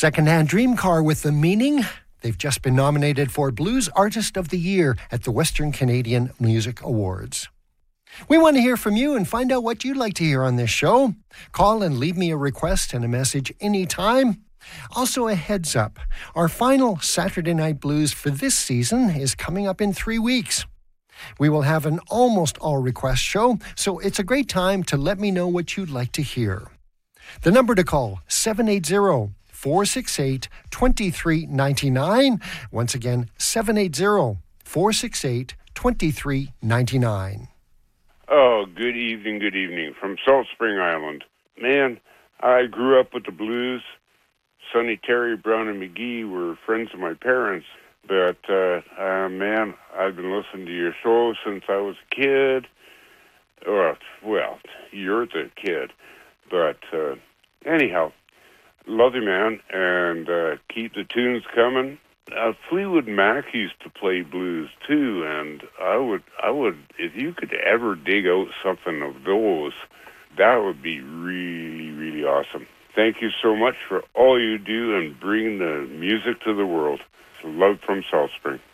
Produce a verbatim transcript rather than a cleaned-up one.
Secondhand Dream Car with The Meaning. They've just been nominated for Blues Artist of the Year at the Western Canadian Music Awards. We want to hear from you and find out what you'd like to hear on this show. Call and leave me a request and a message anytime. Also, a heads up. Our final Saturday Night Blues for this season is coming up in three weeks. We will have an almost all request show, so it's a great time to let me know what you'd like to hear. The number to call, seven eight zero, four six eight, two three nine nine. Once again, seven eight zero, four six eight, two three nine nine. Oh, good evening, good evening. From Salt Spring Island. Man, I grew up with the blues. Sonny Terry, Brown, and McGee were friends of my parents. But, uh, uh, man, I've been listening to your show since I was a kid. Or, well, you're the kid. But, uh, anyhow, love you, man, and uh, keep the tunes coming. Uh, Fleetwood Mac used to play blues, too, and I would, I would, if you could ever dig out something of those, that would be really, really awesome. Thank you so much for all you do and bringing the music to the world. Love from Salt Spring.